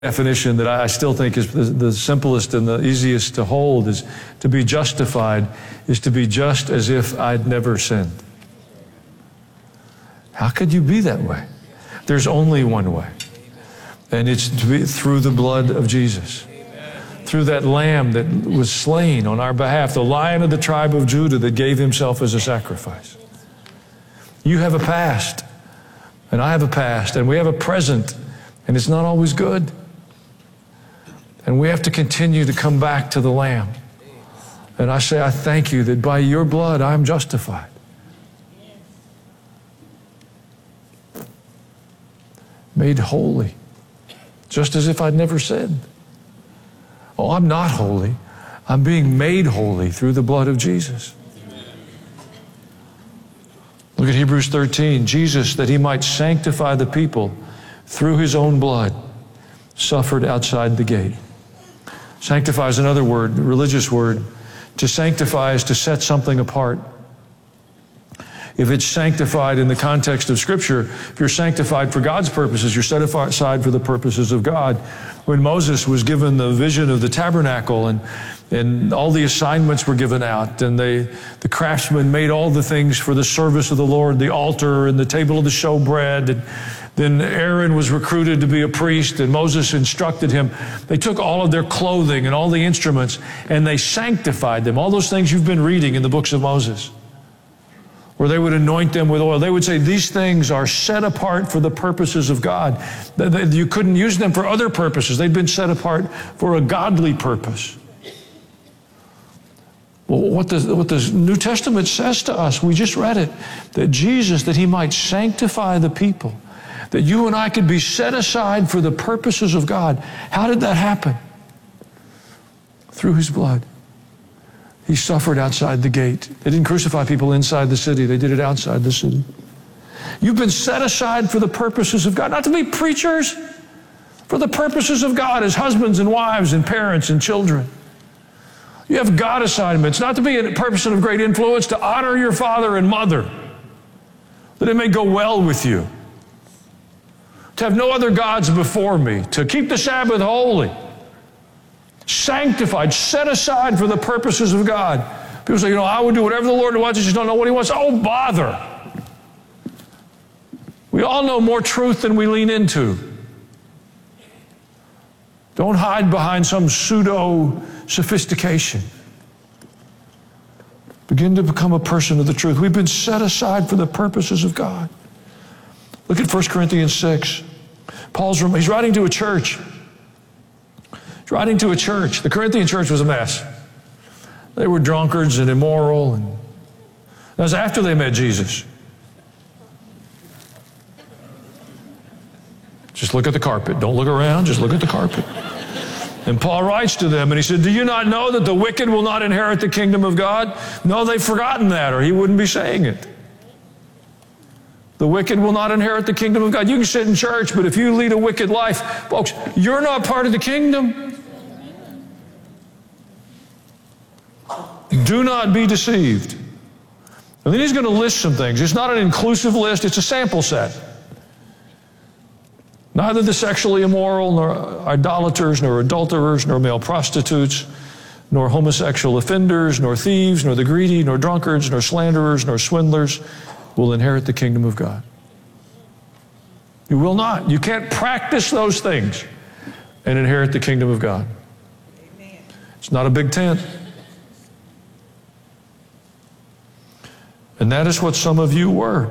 definition that I still think is the simplest and the easiest to hold is to be justified is to be just as if I'd never sinned. How could you be that way? There's only one way. And it's to be through the blood of Jesus. Through that lamb that was slain on our behalf, the Lion of the tribe of Judah that gave himself as a sacrifice. You have a past, and I have a past, and we have a present, and it's not always good. And we have to continue to come back to the Lamb. And I say, I thank you that by your blood I am justified. Made holy, just as if I'd never sinned. Oh, I'm not holy. I'm being made holy through the blood of Jesus. Look at Hebrews 13. Jesus, that he might sanctify the people through his own blood, suffered outside the gate. Sanctify is another word, religious word. To sanctify is to set something apart. If it's sanctified in the context of Scripture, if you're sanctified for God's purposes, you're set aside for the purposes of God. When Moses was given the vision of the tabernacle and all the assignments were given out, and the craftsmen made all the things for the service of the Lord, the altar and the table of the showbread, and then Aaron was recruited to be a priest, and Moses instructed him. They took all of their clothing and all the instruments, and they sanctified them. All those things you've been reading in the books of Moses, where they would anoint them with oil. They would say these things are set apart for the purposes of God. You couldn't use them for other purposes. They'd been set apart for a godly purpose. Well, what the New Testament says to us, we just read it, that Jesus, that he might sanctify the people, that you and I could be set aside for the purposes of God. How did that happen? Through his blood. He suffered outside the gate. They didn't crucify people inside the city. They did it outside the city. You've been set aside for the purposes of God, not to be preachers, for the purposes of God as husbands and wives and parents and children. You have God assignments, not to be a person of great influence, to honor your father and mother, that it may go well with you. To have no other gods before me, to keep the Sabbath holy, sanctified, set aside for the purposes of God. People say, I would do whatever the Lord wants, I just don't know what he wants. Oh, bother. We all know more truth than we lean into. Don't hide behind some pseudo-sophistication. Begin to become a person of the truth. We've been set aside for the purposes of God. Look at 1 Corinthians 6. He's writing to a church. He's writing to a church. The Corinthian church was a mess. They were drunkards and immoral. And that was after they met Jesus. Just look at the carpet. Don't look around. Just look at the carpet. And Paul writes to them, and he said, do you not know that the wicked will not inherit the kingdom of God? No, they've forgotten that, or he wouldn't be saying it. The wicked will not inherit the kingdom of God. You can sit in church, but if you lead a wicked life, folks, you're not part of the kingdom. Do not be deceived. And then he's going to list some things. It's not an inclusive list, it's a sample set. Neither the sexually immoral, nor idolaters, nor adulterers, nor male prostitutes, nor homosexual offenders, nor thieves, nor the greedy, nor drunkards, nor slanderers, nor swindlers will inherit the kingdom of God. You will not. You can't practice those things and inherit the kingdom of God. Amen. It's not a big tent. And that is what some of you were.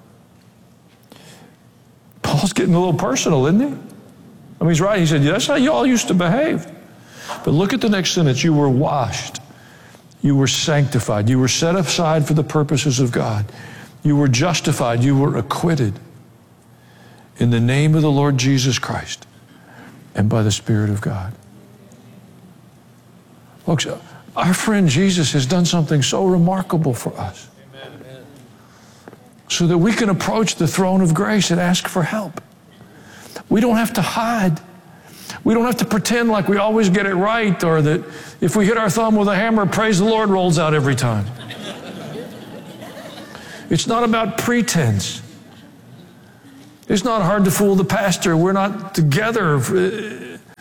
Paul's getting a little personal, isn't he? I mean, he's right. He said, that's how you all used to behave. But look at the next sentence. You were washed. You were sanctified. You were set aside for the purposes of God. You were justified. You were acquitted in the name of the Lord Jesus Christ and by the Spirit of God. Folks, our friend Jesus has done something so remarkable for us. Amen. So that we can approach the throne of grace and ask for help. We don't have to hide. We don't have to pretend like we always get it right, or that if we hit our thumb with a hammer, praise the Lord rolls out every time. It's not about pretense. It's not hard to fool the pastor. We're not together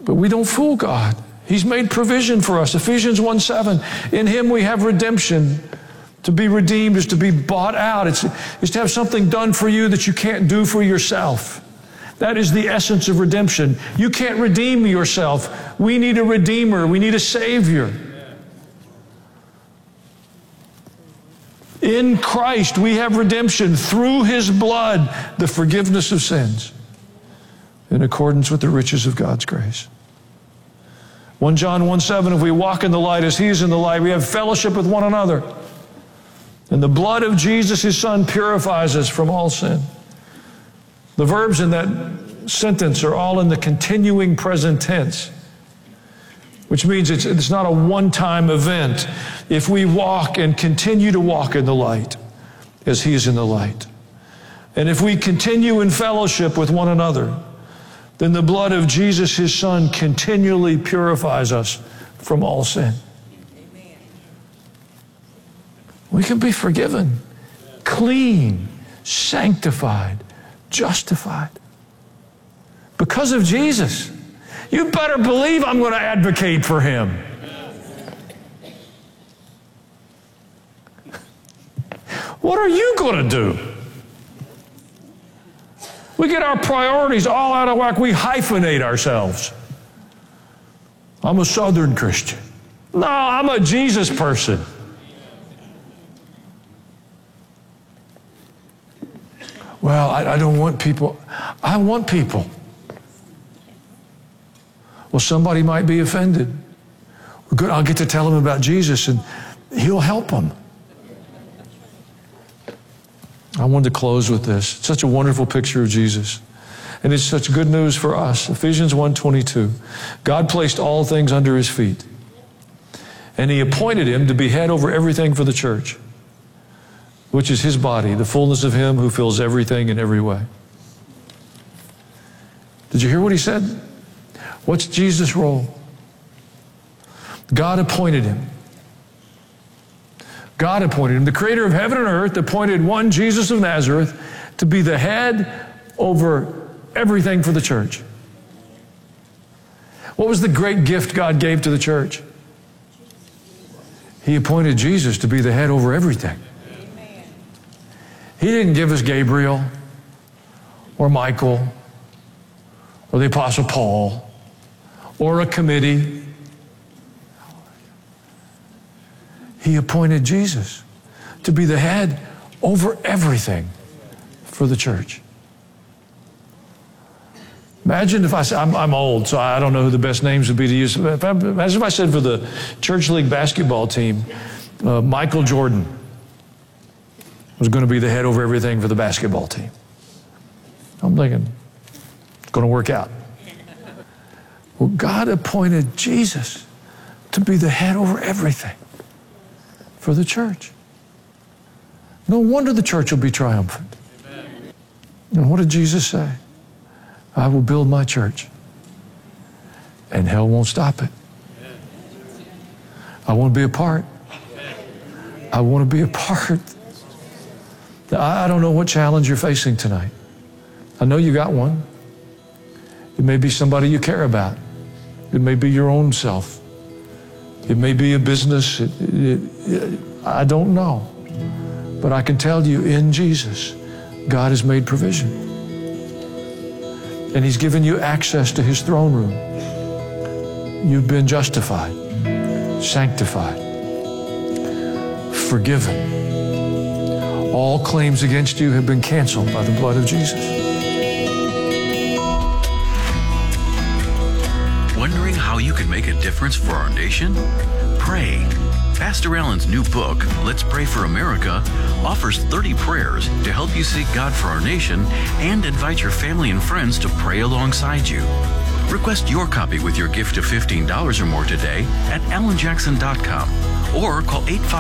But we don't fool God. He's made provision for us. Ephesians 1:7, in Him we have redemption. To be redeemed is to be bought out. It's to have something done for you that you can't do for yourself. That is the essence of redemption. You can't redeem yourself. We need a Redeemer. We need a Savior. In Christ we have redemption through His blood, the forgiveness of sins, in accordance with the riches of God's grace. 1 John 1:7, if we walk in the light as He is in the light, we have fellowship with one another. And the blood of Jesus, His Son, purifies us from all sin. The verbs in that sentence are all in the continuing present tense, which means it's not a one-time event. If we walk and continue to walk in the light as He is in the light, and if we continue in fellowship with one another, then the blood of Jesus, His Son, continually purifies us from all sin. We can be forgiven, clean, sanctified, justified because of Jesus. You better believe I'm going to advocate for Him. What are you going to do? We get our priorities all out of whack. We hyphenate ourselves. I'm a Southern Christian. No, I'm a Jesus person. Well, I don't want people. I want people. Well, somebody might be offended. Well, good, I'll get to tell them about Jesus and He'll help them. I wanted to close with this. It's such a wonderful picture of Jesus. And it's such good news for us. Ephesians 1:22. God placed all things under His feet. And He appointed Him to be head over everything for the church, which is His body, the fullness of Him who fills everything in every way. Did you hear what He said? What's Jesus' role? God appointed Him. God appointed Him. The Creator of heaven and earth appointed one, Jesus of Nazareth, to be the head over everything for the church. What was the great gift God gave to the church? He appointed Jesus to be the head over everything. He didn't give us Gabriel or Michael or the Apostle Paul or a committee. He appointed Jesus to be the head over everything for the church. Imagine if I said, I'm old, so I don't know who the best names would be to use. Imagine if I said for the church league basketball team, Michael Jordan was going to be the head over everything for the basketball team. I'm thinking, it's going to work out. Well, God appointed Jesus to be the head over everything for the church. No wonder the church will be triumphant. Amen. And what did Jesus say? I will build my church, and hell won't stop it. Amen. I want to be a part. Amen. I want to be a part. I don't know what challenge you're facing tonight. I know you got one. It may be somebody you care about. It may be your own self. It may be a business. I don't know. But I can tell you, in Jesus, God has made provision. And He's given you access to His throne room. You've been justified, sanctified, forgiven. All claims against you have been canceled by the blood of Jesus. Wondering how you can make a difference for our nation? Pray. Pastor Allen's new book, Let's Pray for America, offers 30 prayers to help you seek God for our nation and invite your family and friends to pray alongside you. Request your copy with your gift of $15 or more today at allenjackson.com or call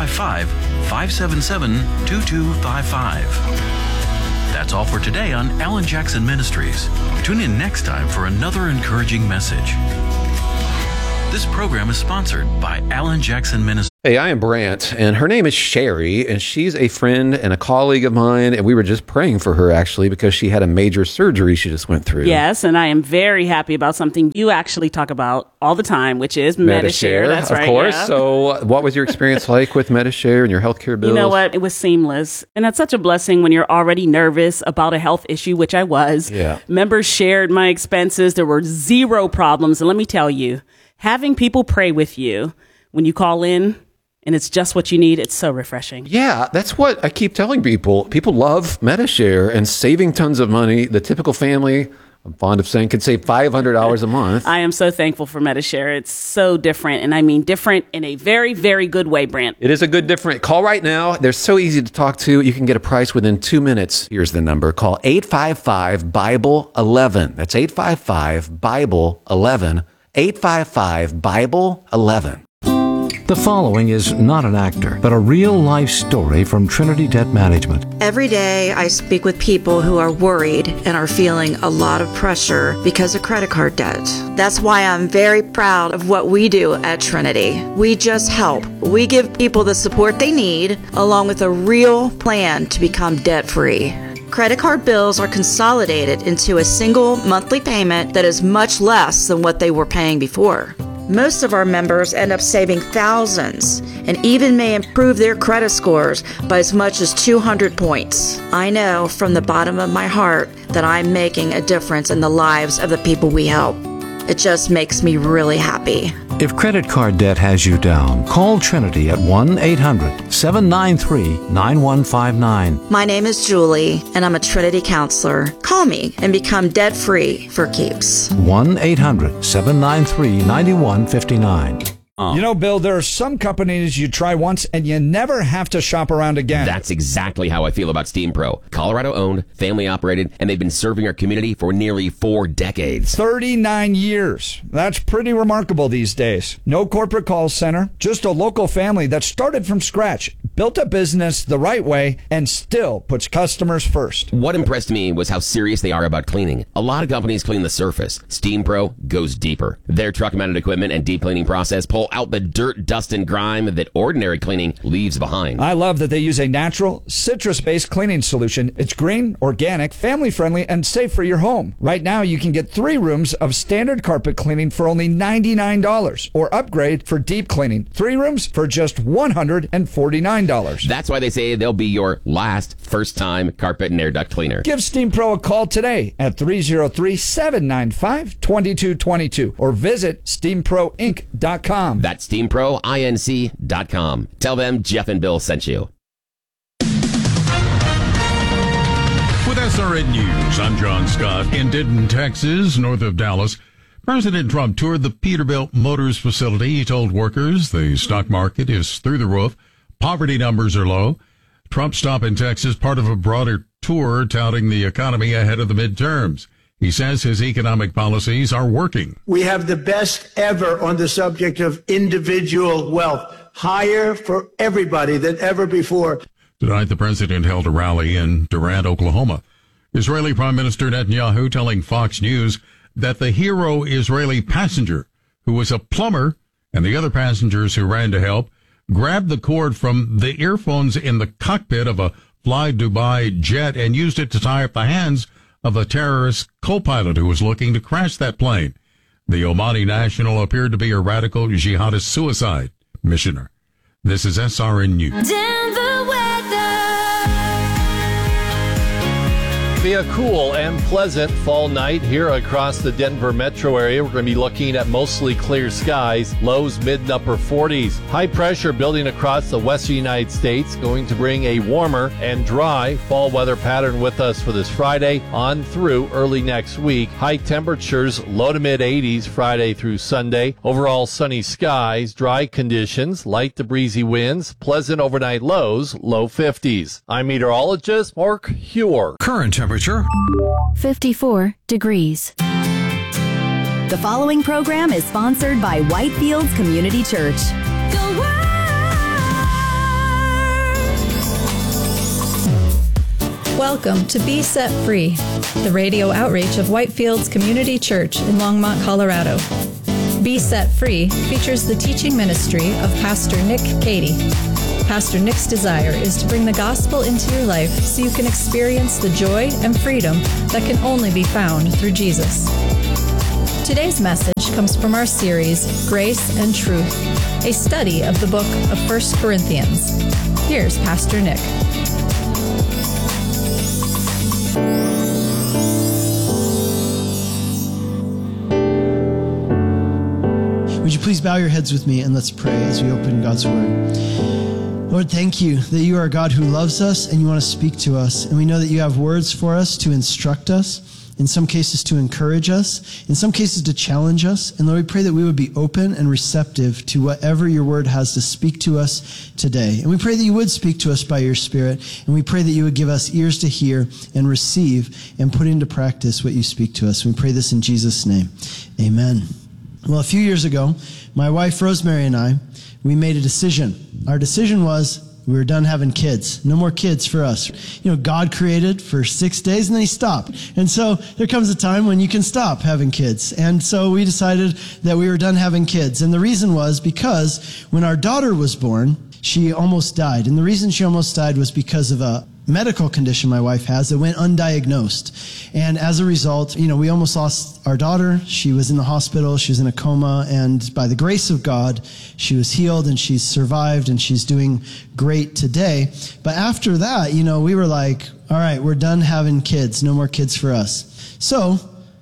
855-577-2255. That's all for today on Alan Jackson Ministries. Tune in next time for another encouraging message. This program is sponsored by Alan Jackson Ministries. Hey, I am Brant, and her name is Sherry, and she's a friend and a colleague of mine, and we were just praying for her, actually, because she had a major surgery she just went through. Yes, and I am very happy about something you actually talk about all the time, which is Medi-Share. That's right. Of course. Yeah. So what was your experience like with Medi-Share and your healthcare bills? You know what? It was seamless. And that's such a blessing when you're already nervous about a health issue, which I was. Yeah. Members shared my expenses. There were zero problems. And let me tell you, having people pray with you when you call in, and it's just what you need, it's so refreshing. Yeah, that's what I keep telling people. People love Medi-Share and saving tons of money. The typical family, I'm fond of saying, could save $500 a month. I am so thankful for Medi-Share. It's so different, and I mean different in a very, very good way, Brant. It is a good different. Call right now. They're so easy to talk to. You can get a price within 2 minutes. Here's the number. Call 855-BIBLE-11. That's 855-BIBLE-11. 855-BIBLE-11. The following is not an actor, but a real-life story from Trinity Debt Management. Every day I speak with people who are worried and are feeling a lot of pressure because of credit card debt. That's why I'm very proud of what we do at Trinity. We just help. We give people the support they need, along with a real plan to become debt-free. Credit card bills are consolidated into a single monthly payment that is much less than what they were paying before. Most of our members end up saving thousands and even may improve their credit scores by as much as 200 points. I know from the bottom of my heart that I'm making a difference in the lives of the people we help. It just makes me really happy. If credit card debt has you down, call Trinity at 1-800-793-9159. My name is Julie, and I'm a Trinity counselor. Call me and become debt-free for keeps. 1-800-793-9159. You know, Bill, there are some companies you try once and you never have to shop around again. That's exactly how I feel about Steam Pro. Colorado owned, family operated, and they've been serving our community for nearly 4 decades. 39 years. That's pretty remarkable these days. No corporate call center, just a local family that started from scratch, built a business the right way, and still puts customers first. What impressed me was how serious they are about cleaning. A lot of companies clean the surface. Steam Pro goes deeper. Their truck-mounted equipment and deep cleaning process pull out the dirt, dust, and grime that ordinary cleaning leaves behind. I love that they use a natural, citrus-based cleaning solution. It's green, organic, family-friendly, and safe for your home. Right now, you can get 3 rooms of standard carpet cleaning for only $99, or upgrade for deep cleaning. 3 rooms for just $149. That's why they say they'll be your last first-time carpet and air duct cleaner. Give Steam Pro a call today at 303-795-2222 or visit steamproinc.com. That's SteamProINC.com. Tell them Jeff and Bill sent you. With SRN News, I'm John Scott. In Denton, Texas, north of Dallas, President Trump toured the Peterbilt Motors facility. He told workers the stock market is through the roof. Poverty numbers are low. Trump's stop in Texas, part of a broader tour touting the economy ahead of the midterms. He says his economic policies are working. We have the best ever on the subject of individual wealth, higher for everybody than ever before. Tonight, the president held a rally in Durant, Oklahoma. Israeli Prime Minister Netanyahu telling Fox News that the hero Israeli passenger, who was a plumber, and the other passengers who ran to help, grabbed the cord from the earphones in the cockpit of a Fly Dubai jet and used it to tie up the hands of a terrorist co-pilot who was looking to crash that plane. The Omani national appeared to be a radical jihadist suicide missioner. This is SRN News. Be a cool and pleasant fall night here across the Denver metro area. We're going to be looking at mostly clear skies, lows mid and upper 40s. High pressure building across the western United States, going to bring a warmer and dry fall weather pattern with us for this Friday on through early next week. High temperatures, low to mid 80s Friday through Sunday. Overall sunny skies, dry conditions, light to breezy winds, pleasant overnight lows, low 50s. I'm meteorologist Mark Huer. Current temperature 54 degrees. The following program is sponsored by Whitefields Community Church. Welcome to Be Set Free, the radio outreach of Whitefields Community Church in Longmont, Colorado. Be Set Free features the teaching ministry of Pastor Nick Cady. Pastor Nick's desire is to bring the gospel into your life so you can experience the joy and freedom that can only be found through Jesus. Today's message comes from our series, Grace and Truth, a study of the book of 1 Corinthians. Here's Pastor Nick. Would you please bow your heads with me and let's pray as we open God's Word. Lord, thank you that you are a God who loves us and you want to speak to us. And we know that you have words for us to instruct us, in some cases to encourage us, in some cases to challenge us. And Lord, we pray that we would be open and receptive to whatever your word has to speak to us today. And we pray that you would speak to us by your Spirit. And we pray that you would give us ears to hear and receive and put into practice what you speak to us. We pray this in Jesus' name. Amen. Well, a few years ago, my wife Rosemary and I, we made a decision. Our decision was we were done having kids. No more kids for us. You know, God created for 6 days and then he stopped. And so there comes a time when you can stop having kids. And so we decided that we were done having kids. And the reason was because when our daughter was born, she almost died. And the reason she almost died was because of a medical condition my wife has that went undiagnosed. And as a result, you know, we almost lost our daughter. She was in the hospital. She was in a coma. And by the grace of God, she was healed and she's survived and she's doing great today. But after that, you know, we were like, all right, we're done having kids. No more kids for us. So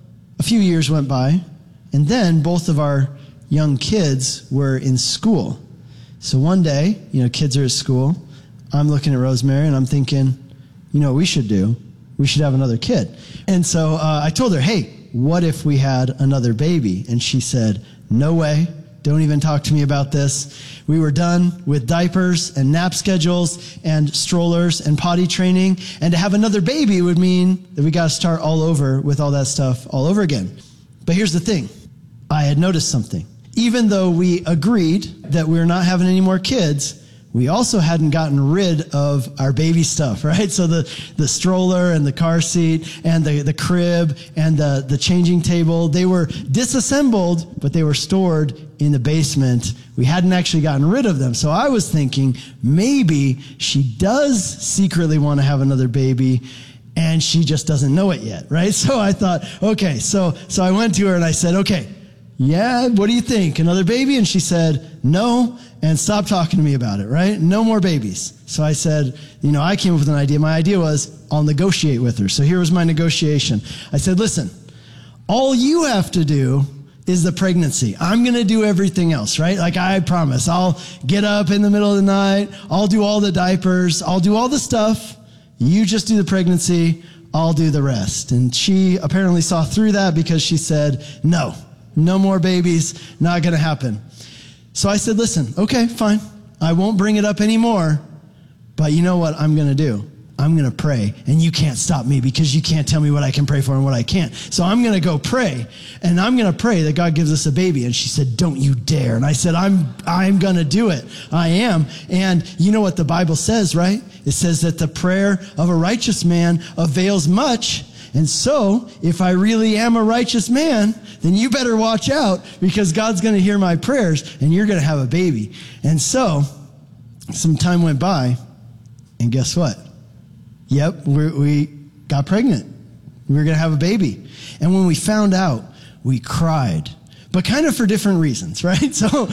a few years went by and then both of our young kids were in school. So one day, you know, kids are at school. I'm looking at Rosemary and I'm thinking, you know what we should do? We should have another kid. And so I told her, hey, what if we had another baby? And she said, no way. Don't even talk to me about this. We were done with diapers and nap schedules and strollers and potty training. And to have another baby would mean that we got to start all over with all that stuff all over again. But here's the thing. I had noticed something. Even though we agreed that we're not having any more kids, we also hadn't gotten rid of our baby stuff, right? So the stroller and the car seat and the crib and the changing table, they were disassembled, but they were stored in the basement. We hadn't actually gotten rid of them. So I was thinking maybe she does secretly want to have another baby and she just doesn't know it yet, right? So I thought, okay, so I went to her and I said, okay, yeah, what do you think? Another baby? And she said, no, and stop talking to me about it, right? No more babies. So I said, you know, I came up with an idea. My idea was I'll negotiate with her. So here was my negotiation. I said, listen, all you have to do is the pregnancy. I'm going to do everything else, right? Like I promise. I'll get up in the middle of the night. I'll do all the diapers. I'll do all the stuff. You just do the pregnancy. I'll do the rest. And she apparently saw through that because she said, no more babies, not going to happen. So I said, listen, okay, fine. I won't bring it up anymore, but you know what I'm going to do? I'm going to pray, and you can't stop me because you can't tell me what I can pray for and what I can't. So I'm going to go pray, and I'm going to pray that God gives us a baby. And she said, don't you dare. And I said, I'm going to do it. I am. And you know what the Bible says, right? It says that the prayer of a righteous man avails much. And so, if I really am a righteous man, then you better watch out because God's going to hear my prayers and you're going to have a baby. And so, some time went by and guess what? Yep, we got pregnant. We were going to have a baby. And when we found out, we cried. But kind of for different reasons, right? So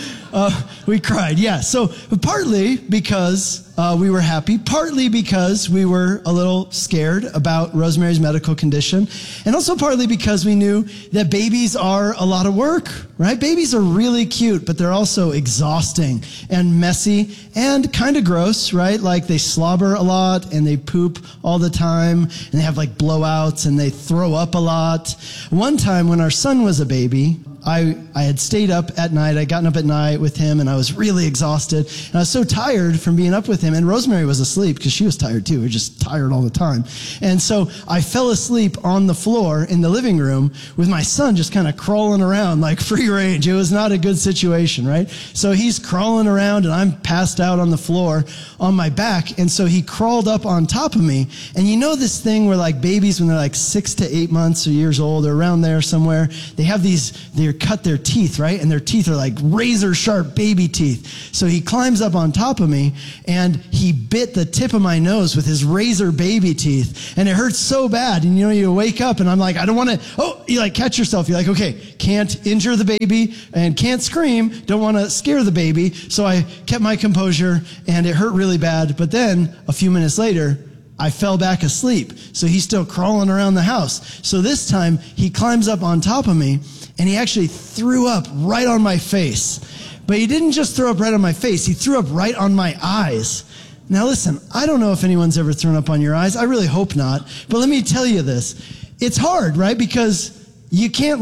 we cried, yeah. So partly because we were happy, partly because we were a little scared about Rosemary's medical condition, and also partly because we knew that babies are a lot of work, right? Babies are really cute, but they're also exhausting and messy and kind of gross, right? Like they slobber a lot and they poop all the time and they have like blowouts and they throw up a lot. One time when our son was a baby, I had stayed up at night. I'd gotten up at night with him and I was really exhausted. And I was so tired from being up with him. And Rosemary was asleep because she was tired too. We were just tired all the time. And so I fell asleep on the floor in the living room with my son just kind of crawling around like free range. It was not a good situation, right? So he's crawling around and I'm passed out on the floor on my back. And so he crawled up on top of me. And you know this thing where like babies when they're like 6 to 8 months or years old or around there somewhere, they have these, they're cut their teeth, right? And their teeth are like razor sharp baby teeth. So he climbs up on top of me and he bit the tip of my nose with his razor baby teeth. And it hurts so bad. And you wake up and I'm like, I don't want to, you like catch yourself. You're like, okay, can't injure the baby and can't scream. Don't want to scare the baby. So I kept my composure and it hurt really bad. But then a few minutes later, I fell back asleep. So he's still crawling around the house. So this time he climbs up on top of me and he actually threw up right on my face. But he didn't just throw up right on my face. He threw up right on my eyes. Now listen, I don't know if anyone's ever thrown up on your eyes. I really hope not. But let me tell you this. It's hard, right? Because you can't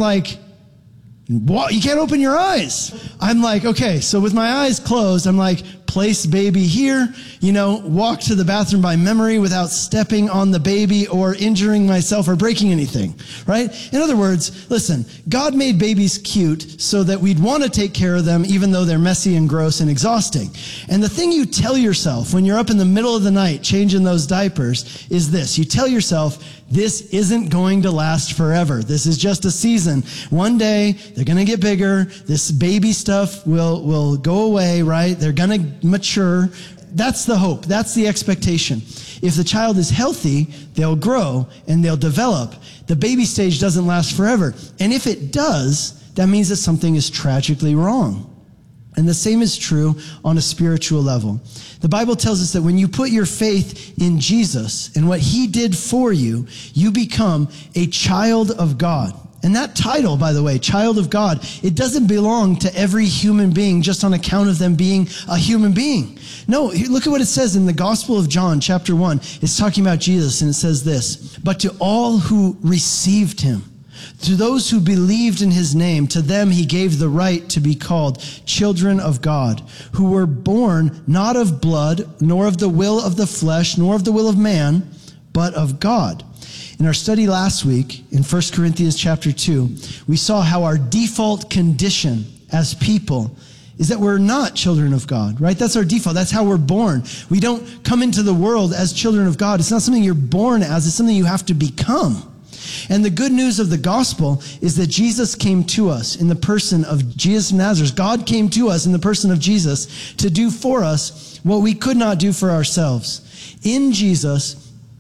you can't open your eyes. I'm like, okay, so with my eyes closed, I'm like, place baby here, walk to the bathroom by memory without stepping on the baby or injuring myself or breaking anything, right? In other words, listen, God made babies cute so that we'd want to take care of them even though they're messy and gross and exhausting. And the thing you tell yourself when you're up in the middle of the night changing those diapers is this. You tell yourself, this isn't going to last forever. This is just a season. One day, they're going to get bigger. This baby stuff will go away, right? They're going to mature. That's the hope. That's the expectation. If the child is healthy, they'll grow and they'll develop. The baby stage doesn't last forever. And if it does, that means that something is tragically wrong. And the same is true on a spiritual level. The Bible tells us that when you put your faith in Jesus and what he did for you, you become a child of God. And that title, by the way, child of God, it doesn't belong to every human being just on account of them being a human being. No, look at what it says in the Gospel of John, chapter 1. It's talking about Jesus, and it says this, but to all who received him, to those who believed in his name, to them he gave the right to be called children of God, who were born not of blood, nor of the will of the flesh, nor of the will of man, but of God. In our study last week, in 1 Corinthians chapter 2, we saw how our default condition as people is that we're not children of God, right? That's our default. That's how we're born. We don't come into the world as children of God. It's not something you're born as. It's something you have to become. And the good news of the gospel is that Jesus came to us in the person of Jesus of Nazareth. God came to us in the person of Jesus to do for us what we could not do for ourselves. In Jesus,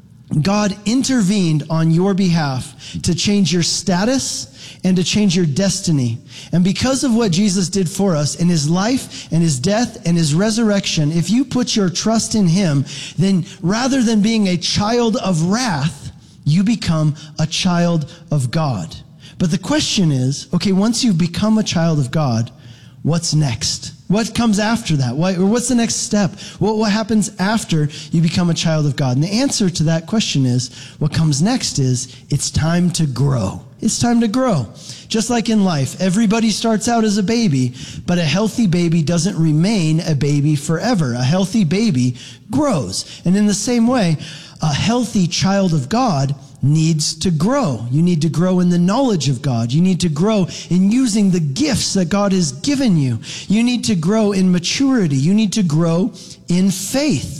God intervened on your behalf to change your status and to change your destiny. And because of what Jesus did for us in his life and his death and his resurrection, if you put your trust in him, then rather than being a child of wrath, you become a child of God. But the question is, okay, once you've become a child of God, what's next? What comes after that? What's the next step? What happens after you become a child of God? And the answer to that question is, what comes next is, it's time to grow. It's time to grow. Just like in life, everybody starts out as a baby, but a healthy baby doesn't remain a baby forever. A healthy baby grows. And in the same way, a healthy child of God needs to grow. You need to grow in the knowledge of God. You need to grow in using the gifts that God has given you. You need to grow in maturity. You need to grow in faith.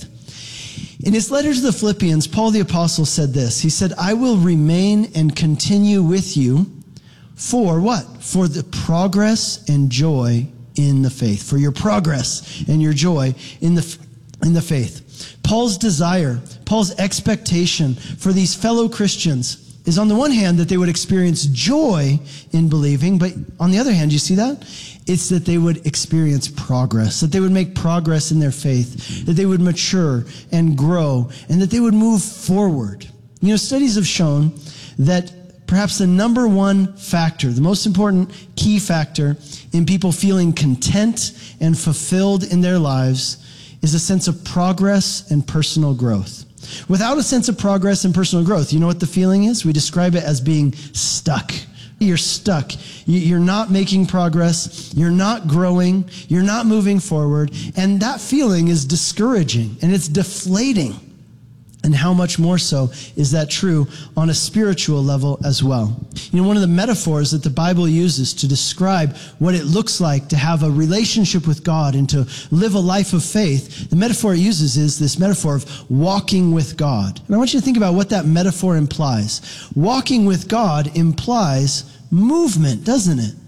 In his letter to the Philippians, Paul the Apostle said this. He said, I will remain and continue with you for what? For the progress and joy in the faith. For your progress and your joy in the faith. Paul's desire, Paul's expectation for these fellow Christians is on the one hand that they would experience joy in believing, but on the other hand, you see that? It's that they would experience progress, that they would make progress in their faith, that they would mature and grow, and that they would move forward. You know, studies have shown that perhaps the number one factor, the most important key factor in people feeling content and fulfilled in their lives is a sense of progress and personal growth. Without a sense of progress and personal growth, you know what the feeling is? We describe it as being stuck. You're stuck. You're not making progress. You're not growing. You're not moving forward. And that feeling is discouraging and it's deflating. And how much more so is that true on a spiritual level as well? You know, one of the metaphors that the Bible uses to describe what it looks like to have a relationship with God and to live a life of faith, the metaphor it uses is this metaphor of walking with God. And I want you to think about what that metaphor implies. Walking with God implies movement, doesn't it?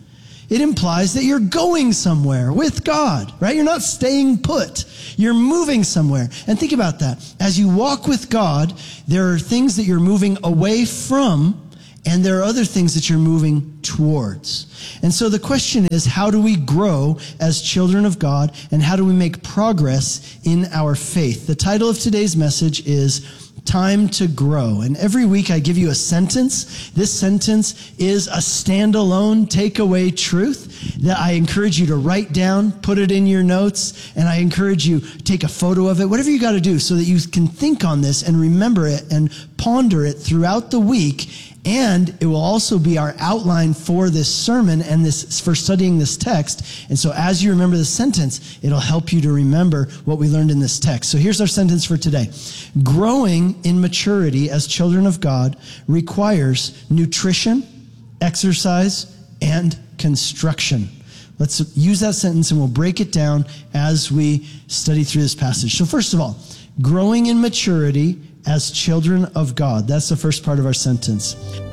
It implies that you're going somewhere with God, right? You're not staying put. You're moving somewhere. And think about that. As you walk with God, there are things that you're moving away from, and there are other things that you're moving towards. And so the question is, how do we grow as children of God, and how do we make progress in our faith? The title of today's message is Time to Grow. And every week I give you a sentence. This sentence is a standalone takeaway truth that I encourage you to write down, put it in your notes, and I encourage you to take a photo of it, whatever you got to do so that you can think on this and remember it and ponder it throughout the week. And it will also be our outline for this sermon and for studying this text. And so as you remember the sentence, it'll help you to remember what we learned in this text. So here's our sentence for today. Growing in maturity as children of God requires nutrition, exercise, and construction. Let's use that sentence and we'll break it down as we study through this passage. So first of all, growing in maturity as children of God. That's the first part of our sentence.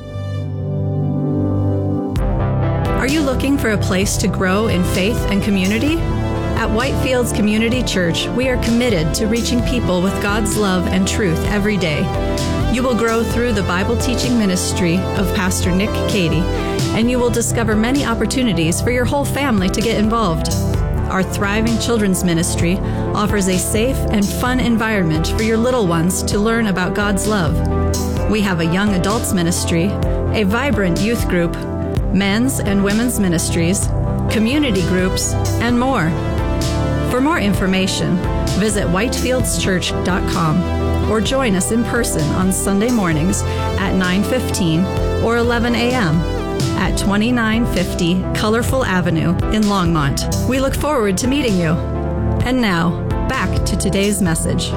Are you looking for a place to grow in faith and community? At Whitefields Community Church, we are committed to reaching people with God's love and truth every day. You will grow through the Bible teaching ministry of Pastor Nick Cady, and you will discover many opportunities for your whole family to get involved. Our thriving children's ministry offers a safe and fun environment for your little ones to learn about God's love. We have a young adults ministry, a vibrant youth group, men's and women's ministries, community groups, and more. For more information, visit whitefieldschurch.com or join us in person on Sunday mornings at 9:15 or 11 a.m. at 2950 Colorful Avenue in Longmont. We look forward to meeting you. And now, back to today's message.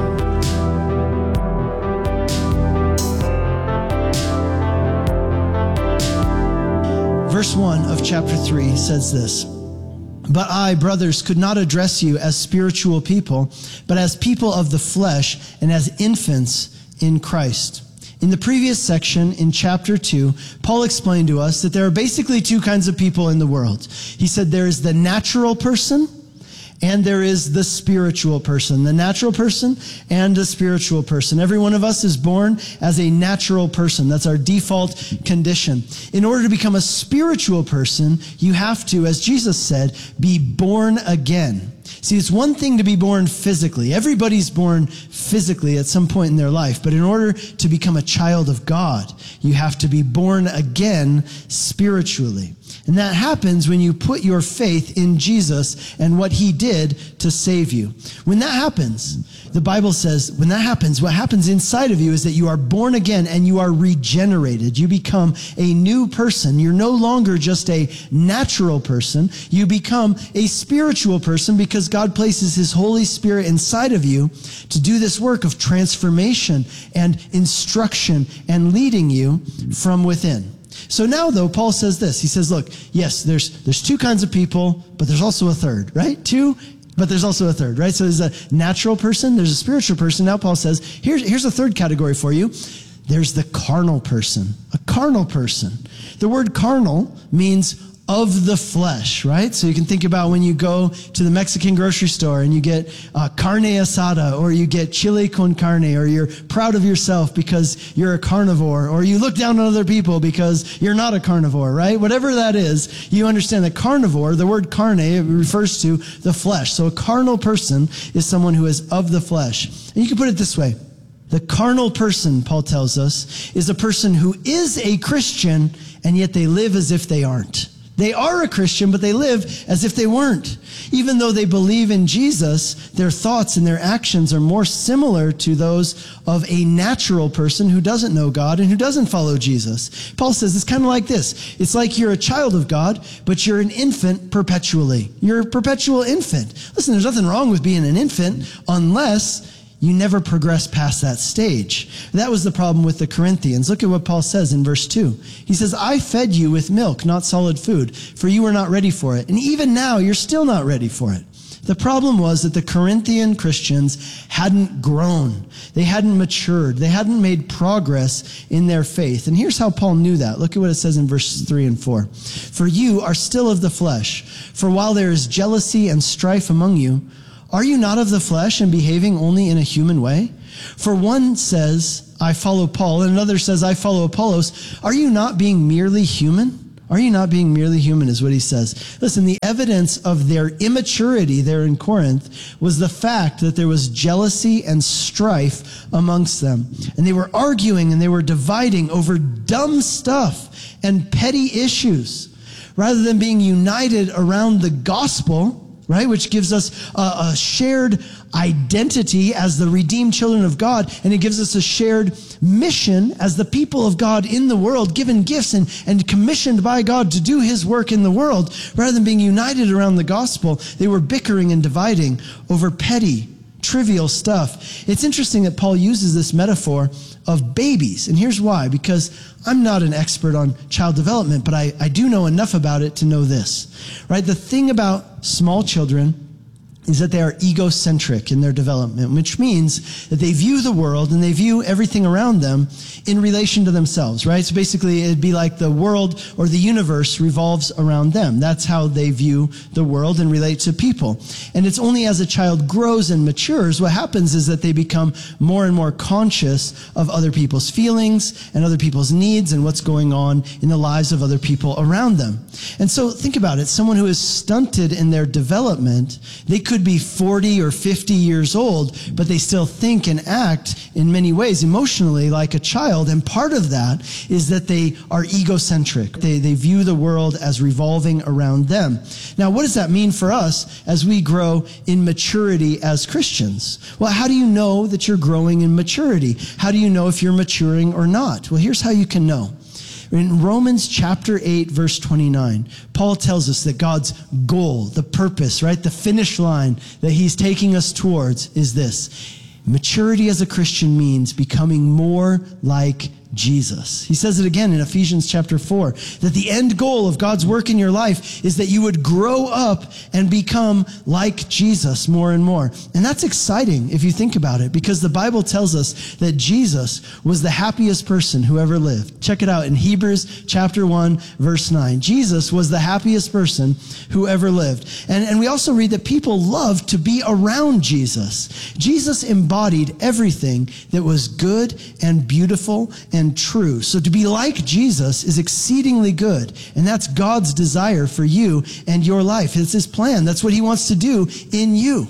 Verse 1 of chapter 3 says this: "But I, brothers, could not address you as spiritual people, but as people of the flesh and as infants in Christ." In the previous section, in chapter 2, Paul explained to us that there are basically two kinds of people in the world. He said there is the natural person and there is the spiritual person. The natural person and the spiritual person. Every one of us is born as a natural person. That's our default condition. In order to become a spiritual person, you have to, as Jesus said, be born again. See, it's one thing to be born physically. Everybody's born physically at some point in their life. But in order to become a child of God, you have to be born again spiritually. And that happens when you put your faith in Jesus and what he did to save you. When that happens, the Bible says, when that happens, what happens inside of you is that you are born again and you are regenerated. You become a new person. You're no longer just a natural person. You become a spiritual person because God places his Holy Spirit inside of you to do this work of transformation and instruction and leading you from within. So now, though, Paul says this. He says, look, yes, there's two kinds of people, but there's also a third, right? Two, but there's also a third, right? So there's a natural person, there's a spiritual person. Now Paul says, here's a third category for you. There's the carnal person, a carnal person. The word carnal means of the flesh, right? So you can think about when you go to the Mexican grocery store and you get carne asada, or you get chile con carne, or you're proud of yourself because you're a carnivore, or you look down on other people because you're not a carnivore, right? Whatever that is, you understand that carnivore, the word carne, it refers to the flesh. So a carnal person is someone who is of the flesh. And you can put it this way. The carnal person, Paul tells us, is a person who is a Christian, and yet they live as if they aren't. They are a Christian, but they live as if they weren't. Even though they believe in Jesus, their thoughts and their actions are more similar to those of a natural person who doesn't know God and who doesn't follow Jesus. Paul says it's kind of like this. It's like you're a child of God, but you're an infant perpetually. You're a perpetual infant. Listen, there's nothing wrong with being an infant unless you never progress past that stage. That was the problem with the Corinthians. Look at what Paul says in verse 2. He says, I fed you with milk, not solid food, for you were not ready for it. And even now, you're still not ready for it. The problem was that the Corinthian Christians hadn't grown. They hadn't matured. They hadn't made progress in their faith. And here's how Paul knew that. Look at what it says in verses 3 and 4. For you are still of the flesh. For while there is jealousy and strife among you, are you not of the flesh and behaving only in a human way? For one says, I follow Paul, and another says, I follow Apollos. Are you not being merely human? Are you not being merely human, is what he says. Listen, the evidence of their immaturity there in Corinth was the fact that there was jealousy and strife amongst them. And they were arguing and they were dividing over dumb stuff and petty issues, rather than being united around the gospel, right, which gives us a shared identity as the redeemed children of God, and it gives us a shared mission as the people of God in the world, given gifts and commissioned by God to do his work in the world. Rather than being united around the gospel, they were bickering and dividing over petty, trivial stuff. It's interesting that Paul uses this metaphor of babies, and here's why. Because I'm not an expert on child development, but I do know enough about it to know this, right? The thing about small children is that they are egocentric in their development, which means that they view the world and they view everything around them in relation to themselves, right? So basically, it'd be like the world or the universe revolves around them. That's how they view the world and relate to people. And it's only as a child grows and matures, what happens is that they become more and more conscious of other people's feelings and other people's needs and what's going on in the lives of other people around them. And so think about it. Someone who is stunted in their development, they could be 40 or 50 years old, but they still think and act in many ways emotionally like a child. And part of that is that they are egocentric. They view the world as revolving around them. Now, what does that mean for us as we grow in maturity as Christians? Well, how do you know that you're growing in maturity? How do you know if you're maturing or not? Well, here's how you can know. In Romans chapter 8, verse 29, Paul tells us that God's goal, the purpose, right, the finish line that he's taking us towards is this. Maturity as a Christian means becoming more like Jesus. He says it again in Ephesians chapter 4, that the end goal of God's work in your life is that you would grow up and become like Jesus more and more. And that's exciting if you think about it, because the Bible tells us that Jesus was the happiest person who ever lived. Check it out in Hebrews chapter 1, verse 9. Jesus was the happiest person who ever lived. And we also read that people loved to be around Jesus. Jesus embodied everything that was good and beautiful and true. So to be like Jesus is exceedingly good. And that's God's desire for you and your life. It's his plan. That's what he wants to do in you.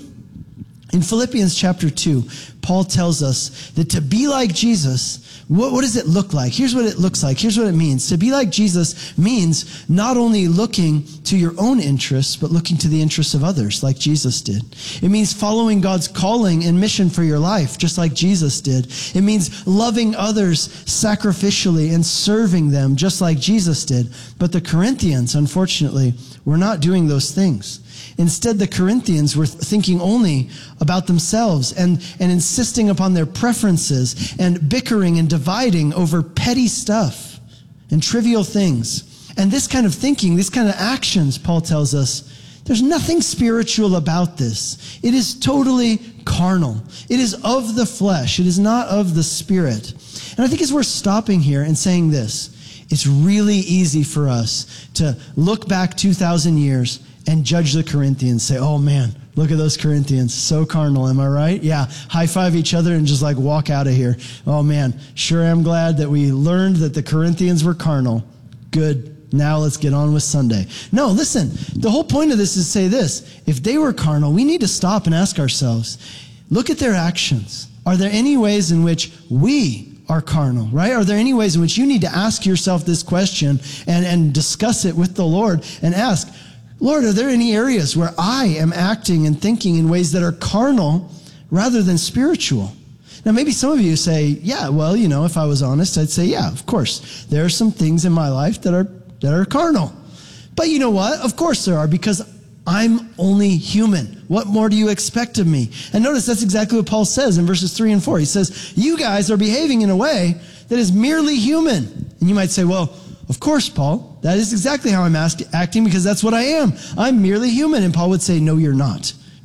In Philippians chapter 2, Paul tells us that to be like Jesus, what does it look like? Here's what it looks like. Here's what it means. To be like Jesus means not only looking to your own interests, but looking to the interests of others like Jesus did. It means following God's calling and mission for your life, just like Jesus did. It means loving others sacrificially and serving them, just like Jesus did. But the Corinthians, unfortunately, were not doing those things. Instead, the Corinthians were thinking only about themselves and insisting upon their preferences and bickering and dividing over petty stuff and trivial things. And this kind of thinking, these kind of actions, Paul tells us, there's nothing spiritual about this. It is totally carnal. It is of the flesh. It is not of the spirit. And I think it's worth stopping here and saying this. It's really easy for us to look back 2,000 years and judge the Corinthians, say, oh man, look at those Corinthians, so carnal, am I right? Yeah, high five each other and just like walk out of here. Oh man, sure am glad that we learned that the Corinthians were carnal. Good, now let's get on with Sunday. No, listen, the whole point of this is to say this, if they were carnal, we need to stop and ask ourselves, look at their actions. Are there any ways in which we are carnal, right? Are there any ways in which you need to ask yourself this question and discuss it with the Lord and ask, Lord, are there any areas where I am acting and thinking in ways that are carnal rather than spiritual? Now, maybe some of you say, yeah, well, you know, if I was honest, I'd say, yeah, of course. There are some things in my life that are carnal. But you know what? Of course there are, because I'm only human. What more do you expect of me? And notice that's exactly what Paul says in verses 3 and 4. He says, you guys are behaving in a way that is merely human. And you might say, well, of course, Paul, that is exactly how I'm acting, because that's what I am. I'm merely human. And Paul would say, no, you're not.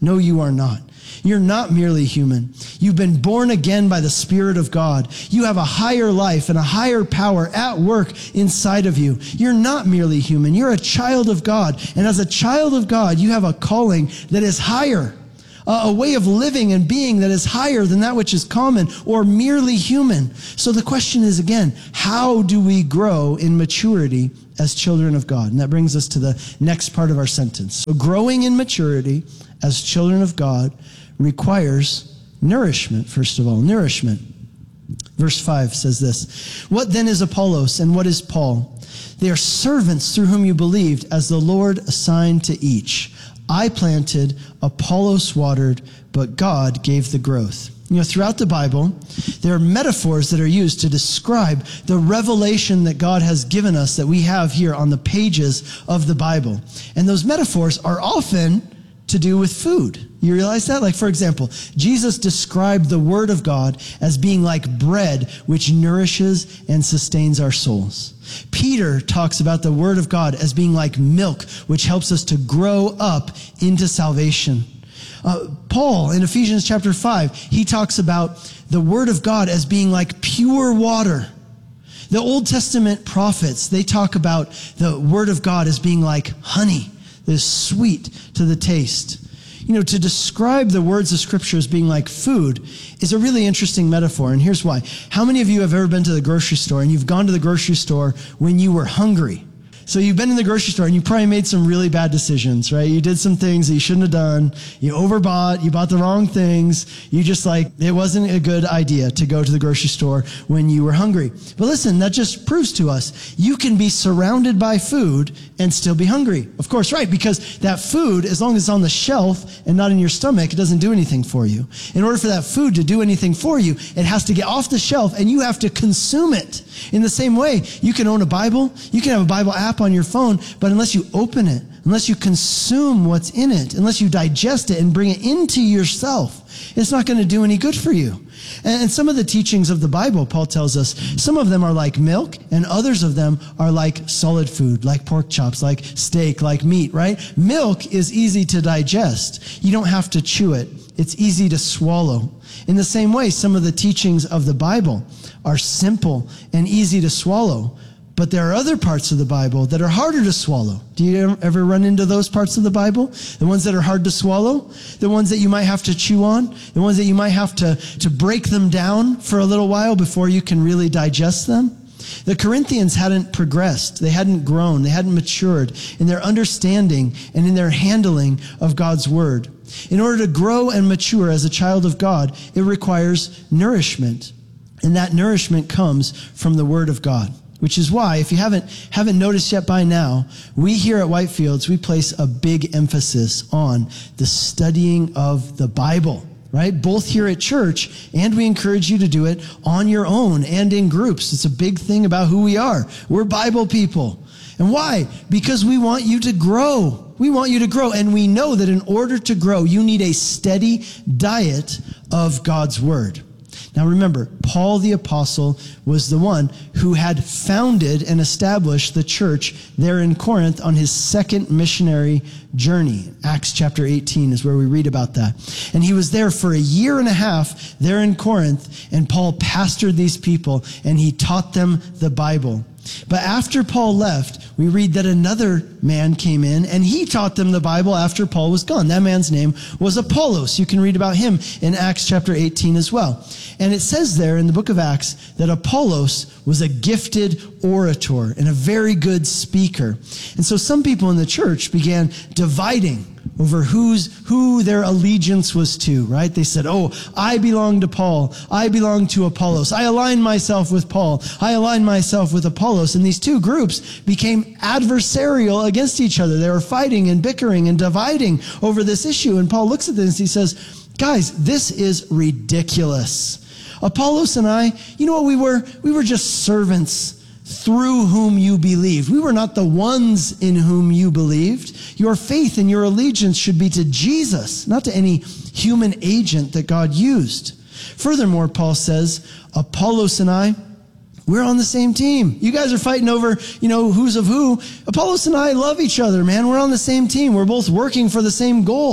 No, you are not. You're not merely human. You've been born again by the Spirit of God. You have a higher life and a higher power at work inside of you. You're not merely human. You're a child of God. And as a child of God, you have a calling that is higher, a way of living and being that is higher than that which is common or merely human. So the question is, again, how do we grow in maturity as children of God? And that brings us to the next part of our sentence. So growing in maturity as children of God requires nourishment, first of all, nourishment. Verse 5 says this, "What then is Apollos and what is Paul? They are servants through whom you believed, as the Lord assigned to each. I planted, Apollos watered, but God gave the growth." You know, throughout the Bible, there are metaphors that are used to describe the revelation that God has given us that we have here on the pages of the Bible. And those metaphors are often to do with food. You realize that? Like, for example, Jesus described the Word of God as being like bread which nourishes and sustains our souls. Peter talks about the Word of God as being like milk which helps us to grow up into salvation. Paul, in Ephesians chapter 5, he talks about the Word of God as being like pure water. The Old Testament prophets, they talk about the Word of God as being like honey that is sweet to the taste. You know, to describe the words of Scripture as being like food is a really interesting metaphor, and here's why. How many of you have ever been to the grocery store and you've gone to the grocery store when you were hungry? So you've been in the grocery store and you probably made some really bad decisions, right? You did some things that you shouldn't have done. You overbought. You bought the wrong things. You just it wasn't a good idea to go to the grocery store when you were hungry. But listen, that just proves to us you can be surrounded by food and still be hungry. Of course, right? Because that food, as long as it's on the shelf and not in your stomach, it doesn't do anything for you. In order for that food to do anything for you, it has to get off the shelf and you have to consume it. In the same way, you can own a Bible, you can have a Bible app on your phone, but unless you open it, unless you consume what's in it, unless you digest it and bring it into yourself, it's not going to do any good for you. And some of the teachings of the Bible, Paul tells us, some of them are like milk, and others of them are like solid food, like pork chops, like steak, like meat, right? Milk is easy to digest. You don't have to chew it. It's easy to swallow. In the same way, some of the teachings of the Bible are simple and easy to swallow. But there are other parts of the Bible that are harder to swallow. Do you ever run into those parts of the Bible? The ones that are hard to swallow? The ones that you might have to chew on? The ones that you might have to break them down for a little while before you can really digest them? The Corinthians hadn't progressed. They hadn't grown. They hadn't matured in their understanding and in their handling of God's Word. In order to grow and mature as a child of God, it requires nourishment. And that nourishment comes from the Word of God. Which is why, if you haven't noticed yet by now, we here at Whitefields, we place a big emphasis on the studying of the Bible, right? Both here at church, and we encourage you to do it on your own and in groups. It's a big thing about who we are. We're Bible people. And why? Because we want you to grow. We want you to grow. And we know that in order to grow, you need a steady diet of God's Word. Now remember, Paul the Apostle was the one who had founded and established the church there in Corinth on his second missionary journey. Acts chapter 18 is where we read about that. And he was there for a year and a half there in Corinth, and Paul pastored these people and he taught them the Bible. But after Paul left, we read that another man came in and he taught them the Bible after Paul was gone. That man's name was Apollos. You can read about him in Acts chapter 18 as well. And it says there in the book of Acts that Apollos was a gifted orator and a very good speaker. And so some people in the church began dividing over who their allegiance was to, right? They said, oh, I belong to Paul. I belong to Apollos. I align myself with Paul. I align myself with Apollos. And these two groups became adversarial against each other. They were fighting and bickering and dividing over this issue. And Paul looks at this and he says, guys, this is ridiculous. Apollos and I, you know what we were? We were just servants through whom you believed. We were not the ones in whom you believed. Your faith and your allegiance should be to Jesus, not to any human agent that God used. Furthermore, Paul says, Apollos and I, we're on the same team. You guys are fighting over, who's of who. Apollos and I love each other, man. We're on the same team. We're both working for the same goal.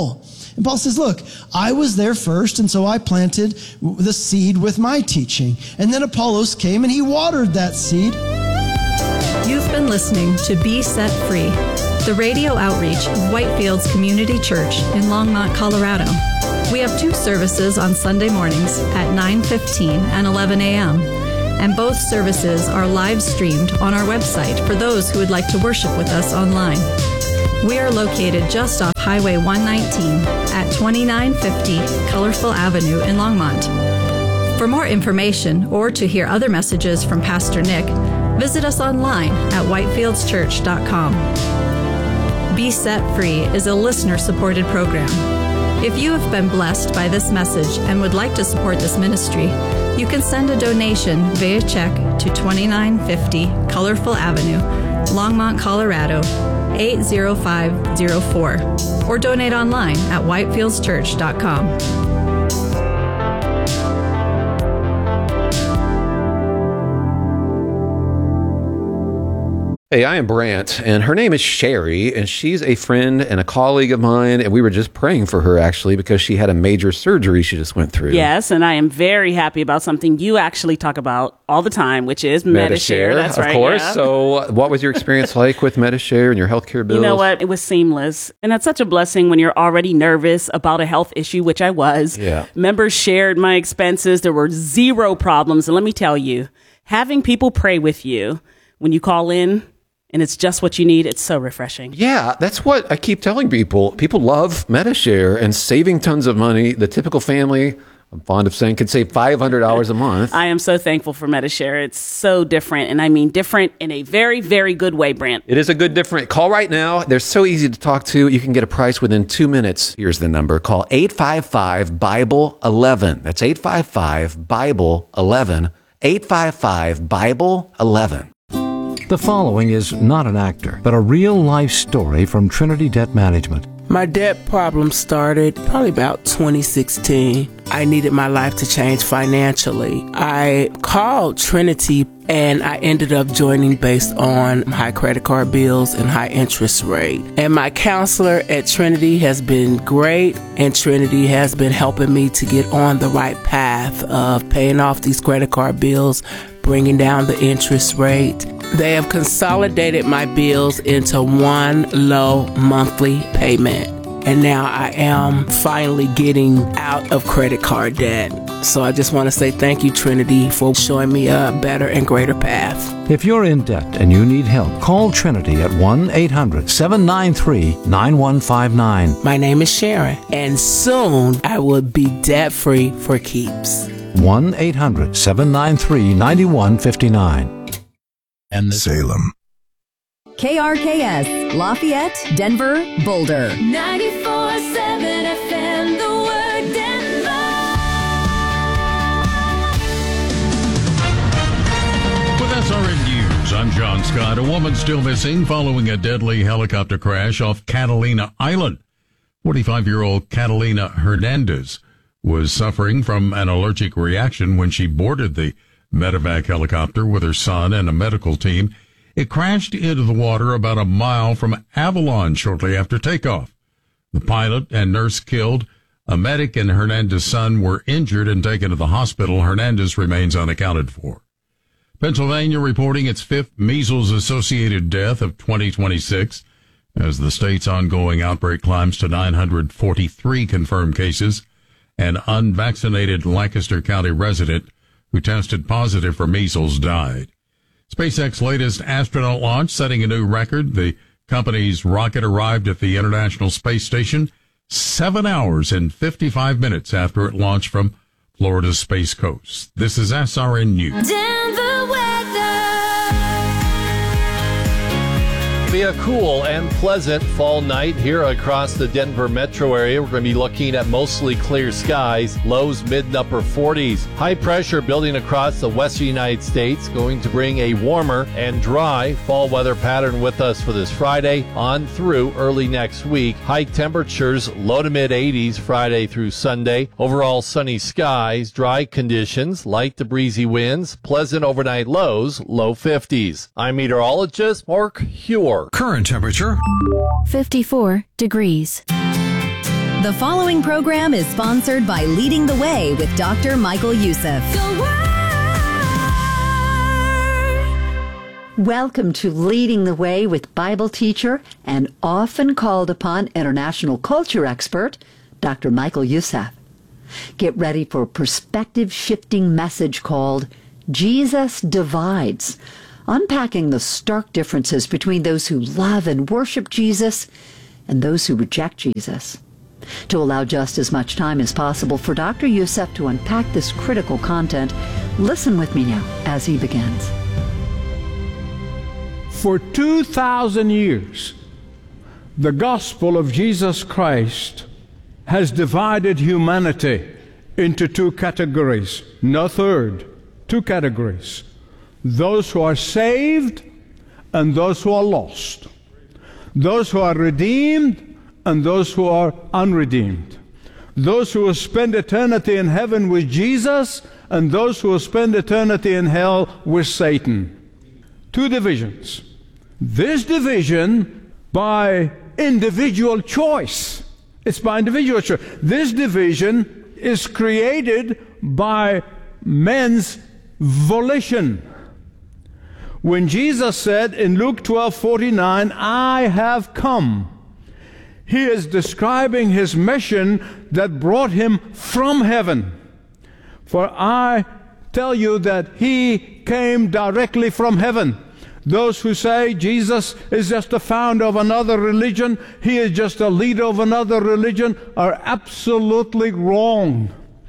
And Paul says, look, I was there first, and so I planted the seed with my teaching. And then Apollos came and he watered that seed. You've been listening to Be Set Free, the radio outreach of Whitefields Community Church in Longmont, Colorado. We have 2 services on Sunday mornings at 9:15 and 11 a.m., and both services are live streamed on our website for those who would like to worship with us online. We are located just off Highway 119 at 2950 Colorful Avenue in Longmont. For more information or to hear other messages from Pastor Nick, visit us online at whitefieldschurch.com. Be Set Free is a listener-supported program. If you have been blessed by this message and would like to support this ministry, you can send a donation via check to 2950 Colorful Avenue, Longmont, Colorado, 80504, or donate online at whitefieldschurch.com. Hey, I am Brant, and her name is Sherry, and she's a friend and a colleague of mine, and we were just praying for her, actually, because she had a major surgery she just went through. Yes, and I am very happy about something you actually talk about all the time, which is Medi-Share. That's right. Of course. Yeah. So what was your experience like with Medi-Share and your healthcare bills? You know what? It was seamless. And that's such a blessing when you're already nervous about a health issue, which I was. Yeah. Members shared my expenses. There were 0 problems. And let me tell you, having people pray with you when you call in, and it's just what you need. It's so refreshing. Yeah, that's what I keep telling people. People love Medi-Share and saving tons of money. The typical family, I'm fond of saying, could save $500 a month. I am so thankful for Medi-Share. It's so different. And I mean different in a very, very good way, Brant. It is a good different. Call right now. They're so easy to talk to. You can get a price within 2 minutes. Here's the number. Call 855-BIBLE-11. That's 855-BIBLE-11. 855-BIBLE-11. The following is not an actor, but a real-life story from Trinity Debt Management. My debt problem started probably about 2016. I needed my life to change financially. I called Trinity and I ended up joining based on high credit card bills and high interest rate. And my counselor at Trinity has been great, and Trinity has been helping me to get on the right path of paying off these credit card bills, bringing down the interest rate. They have consolidated my bills into one low monthly payment. And now I am finally getting out of credit card debt. So I just want to say thank you, Trinity, for showing me a better and greater path. If you're in debt and you need help, call Trinity at 1-800-793-9159. My name is Sharon, and soon I will be debt-free for keeps. 1-800-793-9159. And Salem. KRKS, Lafayette, Denver, Boulder. 94.7 FM, The Word, Denver. With SRN News, I'm John Scott. A woman still missing following a deadly helicopter crash off Catalina Island. 45-year-old Catalina Hernandez was suffering from an allergic reaction when she boarded the medevac helicopter with her son and a medical team. It crashed into the water about a mile from Avalon shortly after takeoff. The pilot and nurse killed. A medic and Hernandez's son were injured and taken to the hospital. Hernandez remains unaccounted for. Pennsylvania reporting its 5th measles-associated death of 2026 as the state's ongoing outbreak climbs to 943 confirmed cases. An unvaccinated Lancaster County resident who tested positive for measles died. SpaceX's latest astronaut launch setting a new record. The company's rocket arrived at the International Space Station 7 hours and 55 minutes after it launched from Florida's Space Coast. This is SRN News. Denver weather. Be a cool and pleasant fall night here across the Denver metro area. We're going to be looking at mostly clear skies, lows mid and upper 40s. High pressure building across the western United States, going to bring a warmer and dry fall weather pattern with us for this Friday on through early next week. High temperatures, low to mid 80s Friday through Sunday. Overall sunny skies, dry conditions, light to breezy winds, pleasant overnight lows, low 50s. I'm meteorologist Mark Huer. Current temperature 54 degrees. The following program is sponsored by Leading the Way with Dr. Michael Youssef. Welcome to Leading the Way with Bible teacher and often called upon international culture expert, Dr. Michael Youssef. Get ready for a perspective-shifting message called Jesus Divides, unpacking the stark differences between those who love and worship Jesus and those who reject Jesus. To allow just as much time as possible for Dr. Youssef to unpack this critical content, listen with me now as he begins. For 2,000 years, the gospel of Jesus Christ has divided humanity into two categories. No third. Two categories. Those who are saved and those who are lost. Those who are redeemed and those who are unredeemed. Those who will spend eternity in heaven with Jesus and those who will spend eternity in hell with Satan. Two divisions. This division by individual choice. It's by individual choice. This division is created by men's volition. When Jesus said in Luke 12:49, I have come, he is describing his mission that brought him from heaven. For I tell you that he came directly from heaven. Those who say Jesus is just a founder of another religion, he is just a leader of another religion, are absolutely wrong.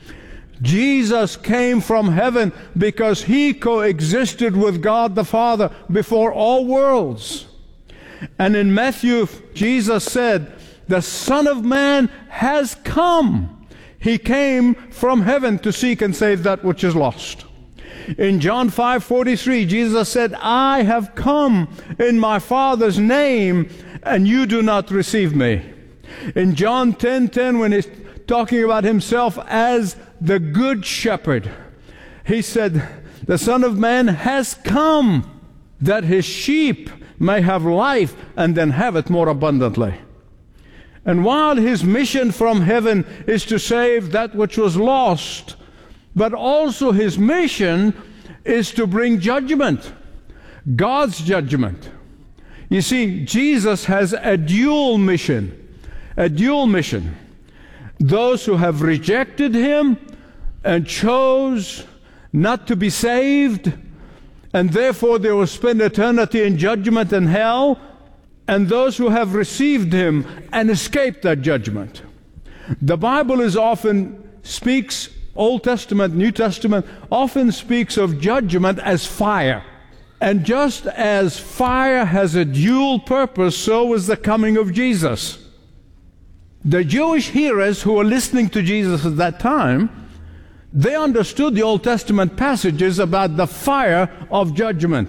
Jesus came from heaven because he coexisted with God the Father before all worlds. And in Matthew, Jesus said, the Son of Man has come. He came from heaven to seek and save that which is lost. In John 5:43, Jesus said, I have come in my Father's name, and you do not receive me. In John 10:10, when he's talking about himself as the good shepherd, he said, the Son of Man has come that his sheep may have life and then have it more abundantly. And while his mission from heaven is to save that which was lost, but also his mission is to bring judgment, God's judgment. You see, Jesus has a dual mission. A dual mission. Those who have rejected him and chose not to be saved, and therefore they will spend eternity in judgment and hell, and those who have received him and escaped that judgment. The Bible is often speaks, Old Testament, New Testament, often speaks of judgment as fire. And just as fire has a dual purpose, so is the coming of Jesus. The Jewish hearers who were listening to Jesus at that time, they understood the Old Testament passages about the fire of judgment.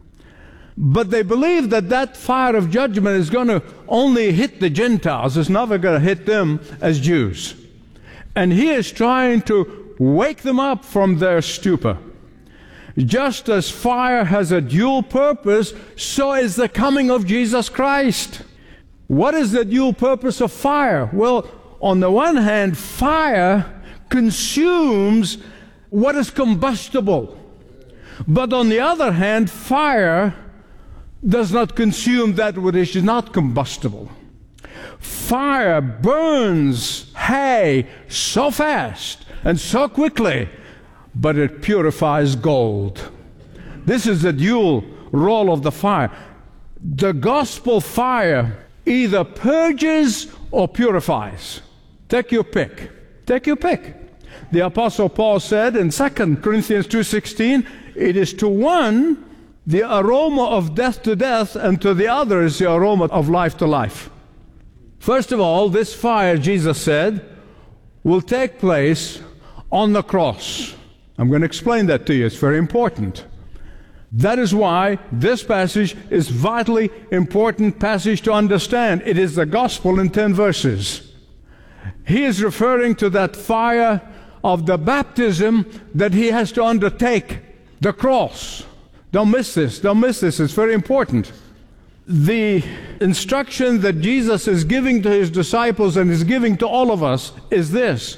But they believed that that fire of judgment is going to only hit the Gentiles. It's never going to hit them as Jews. And he is trying to wake them up from their stupor. Just as fire has a dual purpose, so is the coming of Jesus Christ. What is the dual purpose of fire? Well, on the one hand, fire consumes what is combustible. But on the other hand, fire does not consume that which is not combustible. Fire burns hay so fast and so quickly, but it purifies gold. This is the dual role of the fire. The gospel fire either purges or purifies. Take your pick. Take your pick. The Apostle Paul said in 2 Corinthians 2:16, it is to one the aroma of death to death, and to the other is the aroma of life to life. First of all, this fire, Jesus said, will take place on the cross. I'm going to explain that to you. It's very important. That is why this passage is vitally important passage to understand. It is the gospel in 10 verses. He is referring to that fire of the baptism that he has to undertake, the cross. Don't miss this. Don't miss this. It's very important. the instruction that Jesus is giving to his disciples and is giving to all of us is this: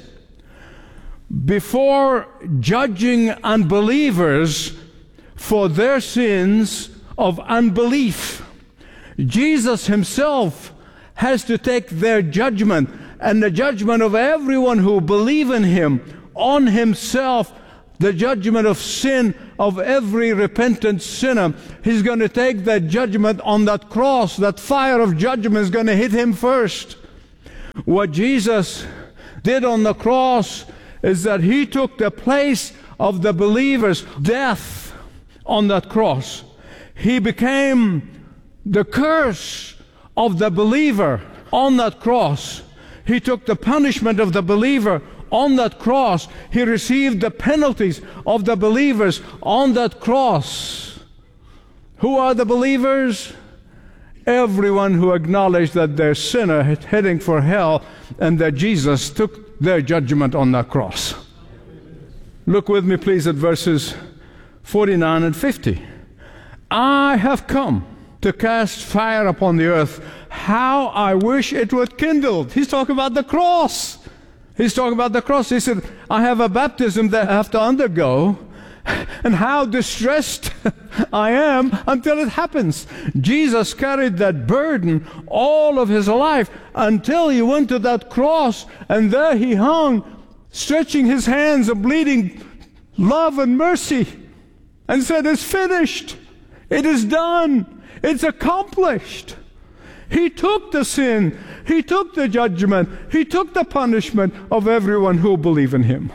before judging unbelievers for their sins of unbelief, Jesus himself has to take their judgment and the judgment of everyone who believe in him on himself, the judgment of sin of every repentant sinner. He's going to take that judgment on that cross. That fire of judgment is going to hit him first. What Jesus did on the cross is that he took the place of the believer's death on that cross. He became the curse of the believer on that cross. He took the punishment of the believer on that cross. He received the penalties of the believers on that cross. Who are the believers? Everyone who acknowledged that they're sinner heading for hell and that Jesus took their judgment on that cross. Look with me, please, at verses 49 and 50. I have come to cast fire upon the earth. How I wish it would kindle. He's talking about the cross. He's talking about the cross. He said, I have a baptism that I have to undergo, and how distressed I am until it happens. Jesus carried that burden all of his life until he went to that cross, and there he hung, stretching his hands and bleeding love and mercy, and said, it's finished. It is done. It's accomplished. He took the sin, he took the judgment, he took the punishment of everyone who believe in him.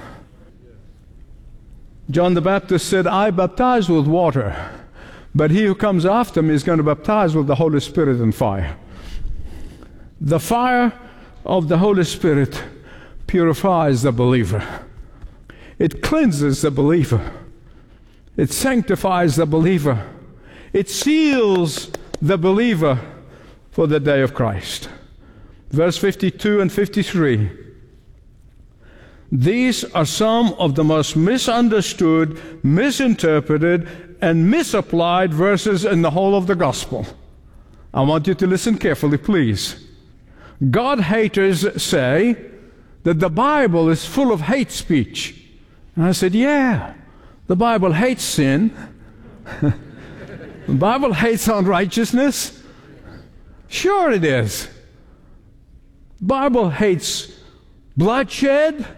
John the Baptist said, I baptize with water, but he who comes after me is going to baptize with the Holy Spirit and fire. The fire of the Holy Spirit purifies the believer. It cleanses the believer. It sanctifies the believer. It seals the believer for the day of Christ. Verse 52 and 53. These are some of the most misunderstood, misinterpreted, and misapplied verses in the whole of the gospel. I want you to listen carefully, please. God haters say that the Bible is full of hate speech. And I said, yeah, the Bible hates sin. The Bible hates unrighteousness. Sure it is. The Bible hates bloodshed.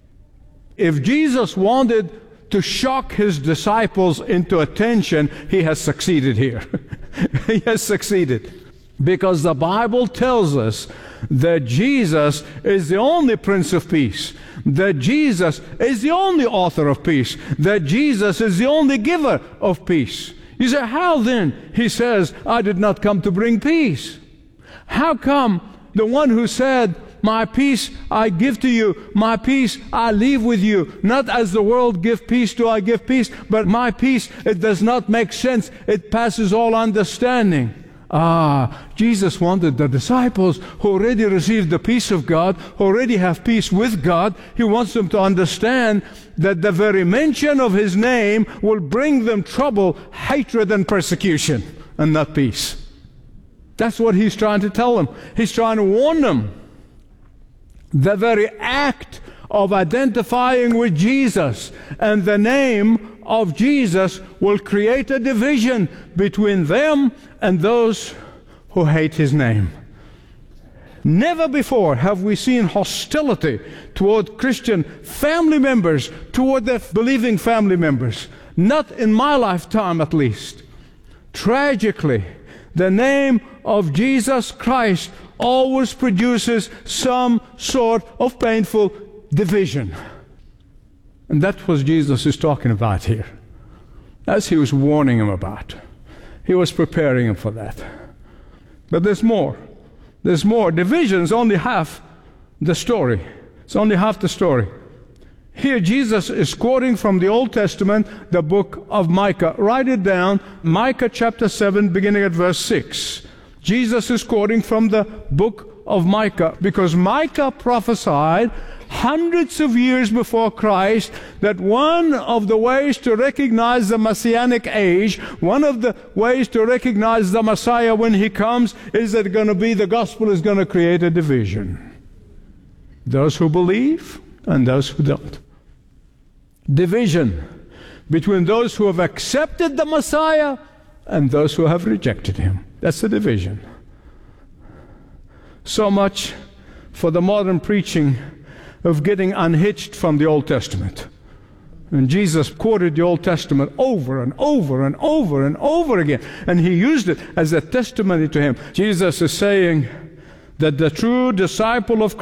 If Jesus wanted to shock his disciples into attention, he has succeeded here. He has succeeded. Because the Bible tells us that Jesus is the only Prince of Peace, that Jesus is the only author of peace, that Jesus is the only giver of peace. You say, how then? He says, I did not come to bring peace. How come the one who said, my peace I give to you, my peace I leave with you, not as the world give peace do I give peace, but my peace, it does not make sense, it passes all understanding. Jesus wanted the disciples who already received the peace of God, who already have peace with God, he wants them to understand that the very mention of his name will bring them trouble, hatred, and persecution, and not peace. That's what he's trying to tell them. He's trying to warn them. The very act of identifying with Jesus and the name of Jesus will create a division between them and those who hate his name. Never before have we seen hostility toward Christian family members, toward their believing family members. Not in my lifetime, at least. Tragically, the name of Jesus Christ always produces some sort of painful division. And that's what Jesus is talking about here. As he was warning him about. He was preparing him for that. But there's more. There's more. Division is only half the story. It's only half the story. Here Jesus is quoting from the Old Testament, the book of Micah. Write it down. Micah chapter 7, beginning at verse 6. Jesus is quoting from the book of Micah, because Micah prophesied hundreds of years before Christ that one of the ways to recognize the Messianic age, one of the ways to recognize the Messiah when he comes, is that the gospel is going to create a division. Those who believe and those who don't. Division between those who have accepted the Messiah and those who have rejected him. That's the division. So much for the modern preaching of getting unhitched from the Old Testament. And Jesus quoted the Old Testament over and over and over and over again. And he used it as a testimony to him. Jesus is saying that the true disciple of